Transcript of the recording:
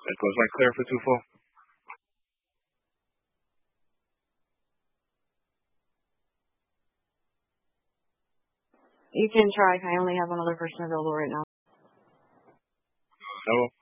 Was my clear for 2-4? You can try. I only have one other person available right now. Hello?